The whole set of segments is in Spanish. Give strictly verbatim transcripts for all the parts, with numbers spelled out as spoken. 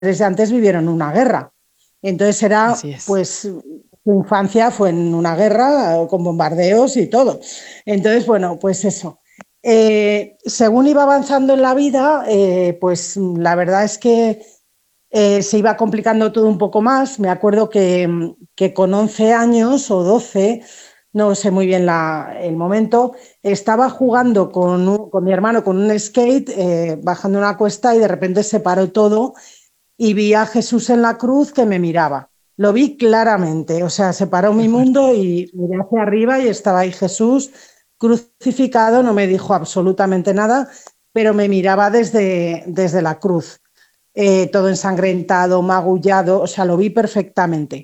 de antes vivieron una guerra. Entonces era, Así es. pues, su infancia fue en una guerra eh, con bombardeos y todo. Entonces, bueno, pues eso. Eh, según iba avanzando en la vida, eh, pues la verdad es que eh, se iba complicando todo un poco más. Me acuerdo que, que con once años o doce, no sé muy bien la, el momento, estaba jugando con, un- con mi hermano con un skate, eh, bajando una cuesta y de repente se paró todo y vi a Jesús en la cruz que me miraba. Lo vi claramente, o sea, se paró Qué mi fuerte. mundo y miré hacia arriba y estaba ahí Jesús crucificado, no me dijo absolutamente nada, pero me miraba desde, desde la cruz, eh, todo ensangrentado, magullado, o sea, lo vi perfectamente.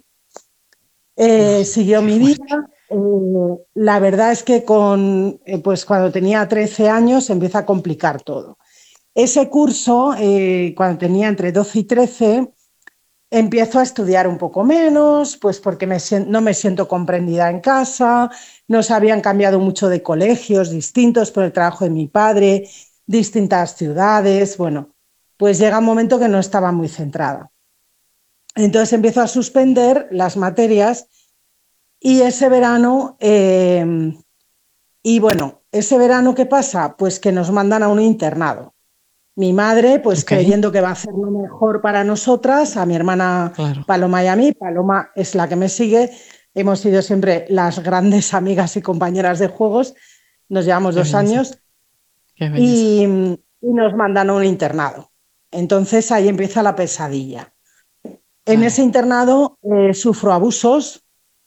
Eh, Dios, siguió qué mi fuerte. vida. Eh, la verdad es que con, eh, pues cuando tenía trece años se empieza a complicar todo. Ese curso, eh, cuando tenía entre doce y trece, empiezo a estudiar un poco menos, pues porque me sien- no me siento comprendida en casa, nos habían cambiado mucho de colegios distintos por el trabajo de mi padre, distintas ciudades, bueno, pues llega un momento que no estaba muy centrada. Entonces empiezo a suspender las materias y ese verano, eh, y bueno, ese verano, ¿qué pasa? Pues que nos mandan a un internado. Mi madre, pues Ok, creyendo que va a hacer lo mejor para nosotras, a mi hermana claro. Paloma y a mí, Paloma es la que me sigue, hemos sido siempre las grandes amigas y compañeras de juegos, nos llevamos Qué dos belleza. años Qué belleza. y, y nos mandan a un internado. Entonces ahí empieza la pesadilla. En ese Claro. internado eh, sufro abusos.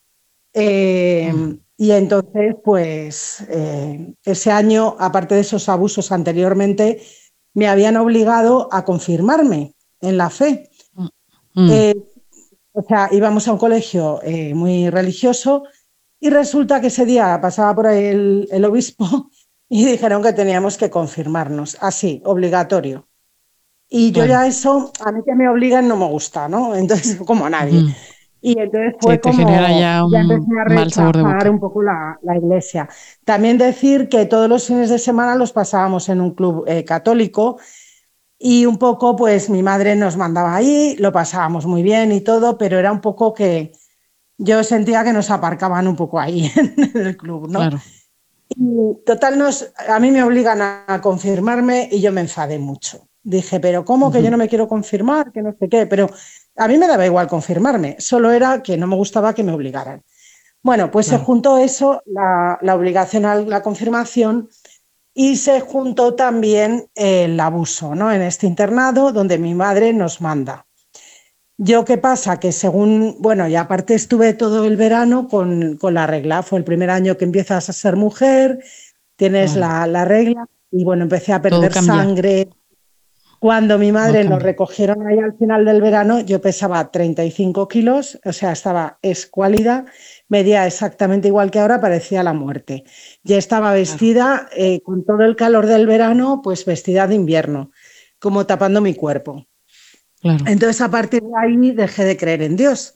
Eh, Mm. y entonces, pues eh, ese año, aparte de esos abusos anteriormente, me habían obligado a confirmarme en la fe. Mm. Mm. Eh, o sea, íbamos a un colegio eh, muy religioso y resulta que ese día pasaba por ahí el, el obispo y dijeron que teníamos que confirmarnos, así, obligatorio. Y yo Claro. ya eso, a mí que me obligan no me gusta, ¿no? Entonces, como a nadie. Ujú. Y entonces Sí, fue te genera como, ya ya empecé un a mal sabor de rechazar boca. un poco la, la iglesia. También decir que todos los fines de semana los pasábamos en un club eh, católico y un poco pues mi madre nos mandaba ahí, lo pasábamos muy bien y todo, pero era un poco que yo sentía que nos aparcaban un poco ahí en el club, ¿no? Claro. Y total, nos, a mí me obligan a, a confirmarme y yo me enfadé mucho. Dije, pero ¿cómo que yo Ujú. no me quiero confirmar? Que no sé qué, pero a mí me daba igual confirmarme, solo era que no me gustaba que me obligaran. Bueno, pues se Claro. juntó eso, la, la obligación a la confirmación, y se juntó también el abuso, ¿no? En este internado donde mi madre nos manda. Yo, ¿qué pasa? Que según, bueno, y aparte estuve todo el verano con, con la regla, fue el primer año que empiezas a ser mujer, tienes Claro. la, la regla, y bueno, empecé a Todo perder cambia. sangre. Cuando mi Todo madre nos cambia. recogieron ahí al final del verano, yo pesaba treinta y cinco kilos, o sea, estaba escuálida, medía exactamente igual que ahora, parecía la muerte. Ya estaba Claro. vestida eh, con todo el calor del verano, pues vestida de invierno, como tapando mi cuerpo. Claro. Entonces, a partir de ahí dejé de creer en Dios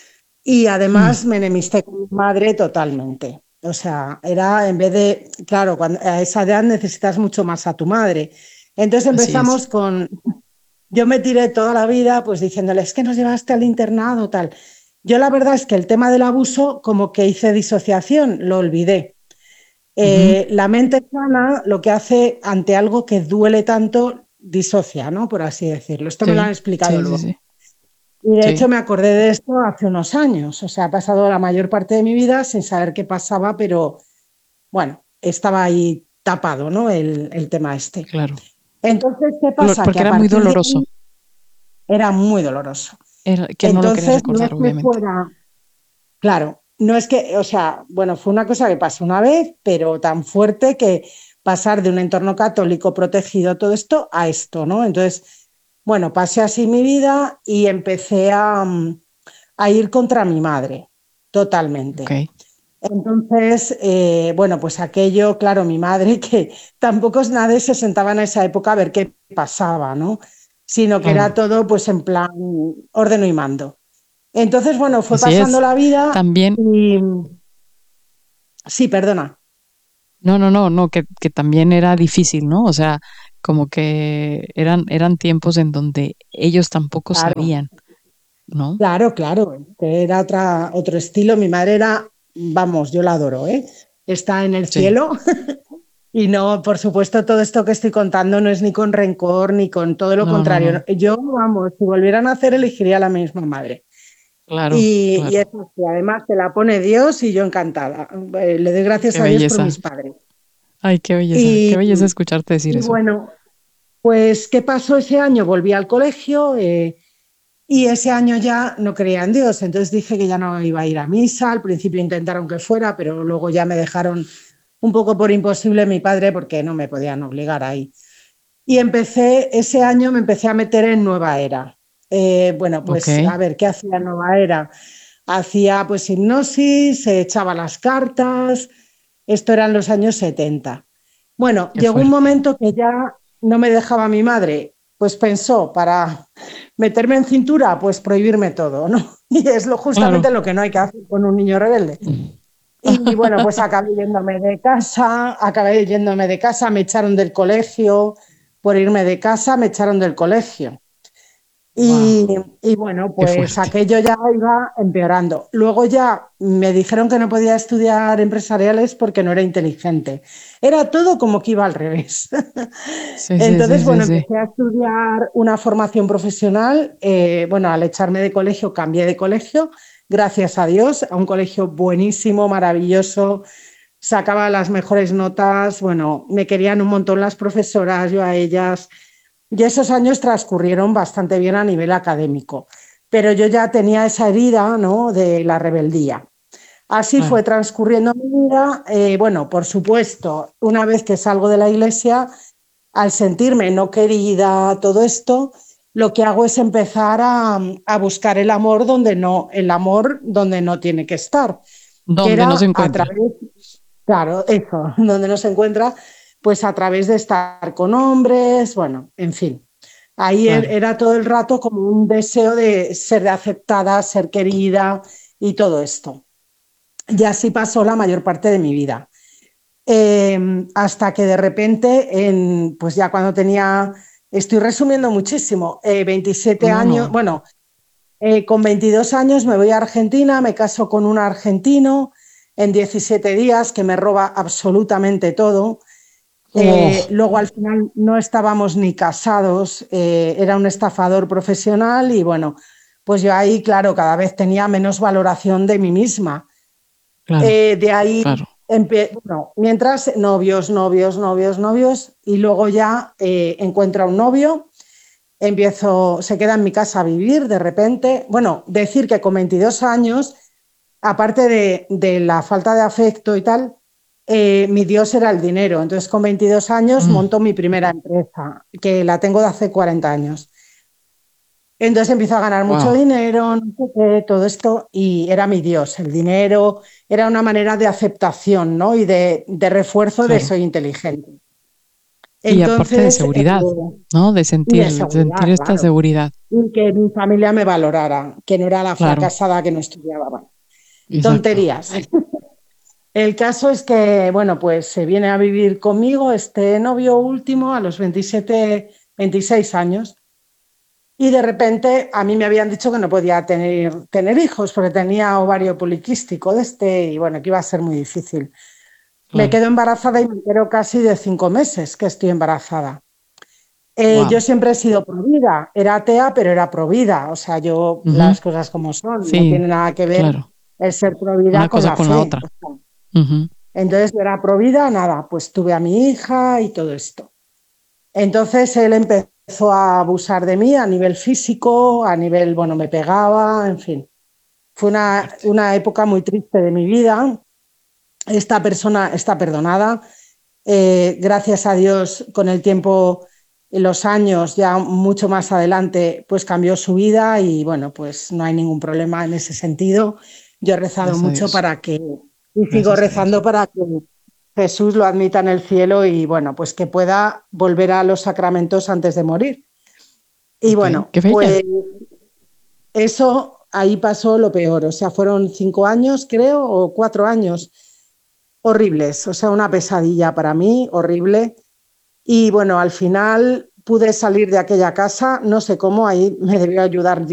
y Mm. además me enemisté con mi madre totalmente. O sea, era en vez de, claro, cuando, a esa edad necesitas mucho más a tu madre. Entonces Así es. empezamos con, yo me tiré toda la vida pues diciéndole, es que nos llevaste al internado, tal. Yo la verdad es que el tema del abuso como que hice disociación, lo olvidé. Ujú. Eh, la mente sana lo que hace ante algo que duele tanto, disocia, ¿no? Por así decirlo. Esto me lo han Sí. explicado Sí, sí, luego. sí. Y de hecho Sí. me acordé de esto hace unos años. O sea, ha pasado la mayor parte de mi vida sin saber qué pasaba, pero bueno, estaba ahí tapado, ¿no? El, el tema este. Claro. Entonces, ¿qué Dolor- pasa? Que porque a era muy partir de doloroso. ahí era muy doloroso. Era que no lo querías Entonces, no es recordar, que obviamente. fuera, claro, no es que, o sea, bueno, fue una cosa que pasó una vez, pero tan fuerte que pasar de un entorno católico protegido, todo esto, a esto, ¿no? Entonces, bueno, pasé así mi vida y empecé a, mm, a ir contra mi madre, Ok. totalmente. Entonces, eh, bueno, pues aquello, claro, mi madre, que tampoco es nadie se sentaba en esa época a ver qué pasaba, ¿no? Sino que era Claro. todo pues en plan ordeno y mando. Entonces, bueno, fue Así pasando es. la vida También, y sí, perdona. no, no, no, no, que, que también era difícil, ¿no? O sea, como que eran, eran tiempos en donde ellos tampoco Claro, sabían, ¿no? claro, claro. Que era otra, otro estilo. Mi madre era, vamos, yo la adoro, ¿eh? Está en el Sí, cielo. Y no, por supuesto, todo esto que estoy contando no es ni con rencor ni con todo lo no, no, contrario. no, Yo, vamos, si volvieran a hacer, elegiría la misma madre. claro, Y, y claro. eso, que además te la pone Dios y yo encantada. Eh, le doy gracias Qué a Dios por belleza. mis padres. Ay, qué belleza, qué Y, belleza escucharte decir y eso. bueno, pues, ¿qué pasó ese año? Volví al colegio eh, y ese año ya no creía en Dios. Entonces dije que ya no iba a ir a misa. Al principio intentaron que fuera, pero luego ya me dejaron un poco por imposible mi padre porque no me podían obligar ahí. Y empecé, ese año me empecé a meter en Nueva Era. Eh, bueno, Ok, pues a ver, ¿qué hacía Nueva Era? Hacía pues hipnosis, se echaba las cartas, esto eran los años setenta. Bueno, qué llegó un fuerte. momento que ya no me dejaba mi madre, pues pensó, para meterme en cintura, pues prohibirme todo, ¿no? Y es lo, justamente Claro. lo que no hay que hacer con un niño rebelde. Y bueno, pues acabé yéndome de casa, acabé yéndome de casa, me echaron del colegio, por irme de casa me echaron del colegio. Y, Wow, y bueno, qué pues fuerte. aquello ya iba empeorando. Luego ya me dijeron que no podía estudiar empresariales porque no era inteligente. Era todo como que iba al revés. Sí, sí, sí, Entonces, sí, bueno, sí. empecé a estudiar una formación profesional. Eh, bueno, al echarme de colegio, cambié de colegio, gracias a Dios, a un colegio buenísimo, maravilloso. Sacaba las mejores notas. Bueno, me querían un montón las profesoras, yo a ellas. Y esos años transcurrieron bastante bien a nivel académico, pero yo ya tenía esa herida, ¿no?, de la rebeldía. Así fue Claro. transcurriendo mi vida. Eh, bueno, por supuesto, una vez que salgo de la iglesia, al sentirme no querida, todo esto, lo que hago es empezar a, a buscar el amor donde no, el amor donde no tiene que estar, que ¿Dónde no se era a encuentra? través, claro, eso, donde no se encuentra, pues a través de estar con hombres, bueno, en fin. Ahí er- Claro, era todo el rato como un deseo de ser aceptada, ser querida y todo esto. Y así pasó la mayor parte de mi vida. Eh, hasta que de repente, en, pues ya cuando tenía, estoy resumiendo muchísimo, eh, veintisiete no, años, no. bueno, eh, con veintidós años me voy a Argentina, me caso con un argentino en diecisiete días que me roba absolutamente todo. Eh, Oh, luego al final no estábamos ni casados, eh, era un estafador profesional y bueno, pues yo ahí, claro, cada vez tenía menos valoración de mí misma. claro, Eh, de ahí, claro. bueno, mientras novios, novios, novios, novios, y luego ya eh, encuentro a un novio, empiezo, se queda en mi casa a vivir de repente. Bueno, decir que con veintidós años, aparte de, de la falta de afecto y tal, eh, mi Dios era el dinero. Entonces, con veintidós años Mm, monto mi primera empresa, que la tengo de hace cuarenta años. Entonces empiezo a ganar mucho wow. dinero, no sé qué, todo esto, y era mi Dios. El dinero era una manera de aceptación, ¿no? Y de, de refuerzo de Claro. soy inteligente. Y aparte de Entonces, eh, seguridad, ¿no? De y de sentir, sentir seguridad, esta claro. seguridad. Y que mi familia me valorara, que no era la Claro, fracasada que no estudiaba. Bueno, exacto. tonterías. El caso es que, bueno, pues se viene a vivir conmigo este novio último a los veintisiete, veintiséis años. Y de repente a mí me habían dicho que no podía tener, tener hijos porque tenía ovario poliquístico de este y bueno, que iba a ser muy difícil. Me Claro. quedo embarazada y me entero casi de cinco meses que estoy embarazada. Eh, yo Wow. siempre he sido provida, era atea, pero era provida. O sea, yo Ujú. las cosas como son, no Sí, tiene nada que ver claro. el ser provida Una con cosa la con la fe. otra. O sea, Ujú. entonces yo era provida, nada, pues tuve a mi hija y todo esto. Entonces él empezó a abusar de mí a nivel físico, a nivel, bueno, me pegaba, en fin. Fue una, Fuerte. una época muy triste de mi vida. Esta persona está perdonada. Eh, gracias a Dios, con el tiempo, en los años, ya mucho más adelante, pues cambió su vida y bueno, pues no hay ningún problema en ese sentido. Yo he rezado Gracias a mucho Dios. para que, y sigo Gracias a Dios. rezando para que Jesús lo admita en el cielo y bueno, pues que pueda volver a los sacramentos antes de morir. Y Ok, bueno, qué bella. pues eso ahí pasó lo peor. O sea, fueron cinco años, creo, o cuatro años horribles. O sea, una pesadilla para mí, horrible. Y bueno, al final pude salir de aquella casa, no sé cómo, ahí me debió ayudar